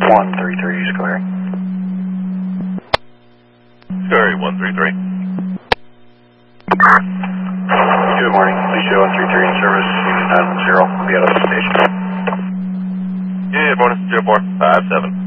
133 Square. Square 133. Good morning, Alicia 133 in service, Unit 910, we'll be out of the station. Good morning, 0457.